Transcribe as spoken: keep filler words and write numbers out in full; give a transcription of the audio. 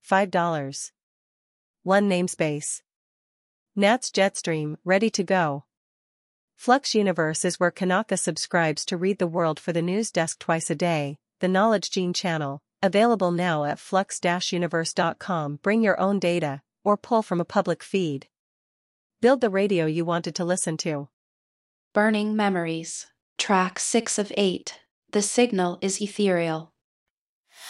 five dollars. one namespace. Nats Jetstream, ready to go. Flux Universe is where Kanaka subscribes to read the world for the news desk twice a day, the Knowledge Gene channel, available now at flux dash universe dot com. Bring your own data, or pull from a public feed. Build the radio you wanted to listen to. Burning Memories. Track six of eight. The signal is ethereal.